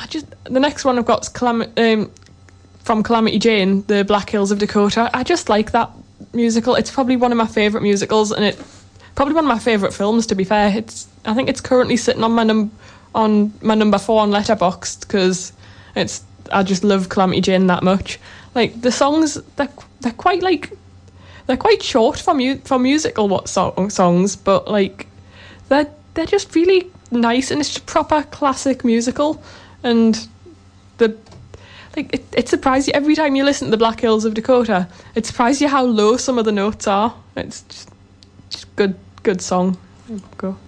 the next one I've got is from Calamity Jane, the Black Hills of Dakota. I just like that musical. It's probably one of my favourite musicals, and it probably one of my favourite films. To be fair, I think it's currently sitting on my number 4 on Letterboxd because I just love Calamity Jane that much. Like the songs, they're quite short for musical songs, but like they're just really nice, and it's just proper classic musical. And it surprises you every time you listen to the Black Hills of Dakota. It surprises you how low some of the notes are. It's just good song. Go.